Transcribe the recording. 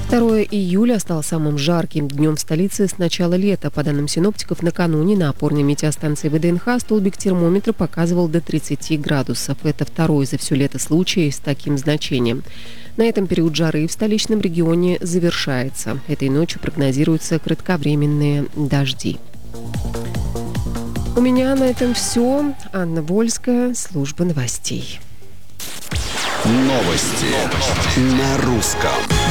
2 июля стал самым жарким днем в столице с начала лета. По данным синоптиков, накануне на опорной метеостанции ВДНХ столбик термометра показывал до 30 градусов. Это второй за все лето случай с таким значением. На этом период жары в столичном регионе завершается. Этой ночью прогнозируются кратковременные дожди. У меня на этом все. Анна Вольская, служба новостей. Новости на русском.